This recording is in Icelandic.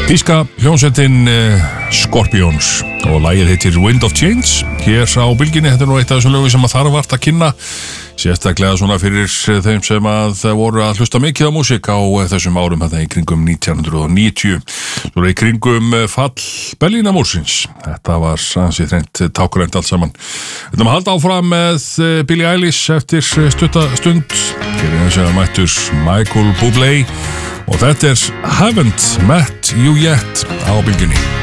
Þýska hljómsveitin Scorpions og lagið heitir Wind of Change hér á bylginni. Þetta nú eitt af þessum lögum sem að þarf vart að kynna, sérstaklega svona fyrir þeim sem að voru að hlusta mikið á músík á þessum árum þetta í kringum 1990, svo í kringum fall Berlínarmúrsins. Þetta var ansið þrengt tákrænt allt saman. Þetta maður halda áfram með Billie Eilish eftir stutta stund. Hér er þess að mættur Michael Bublé og þetta er Haven't Met You Yet á bylginni.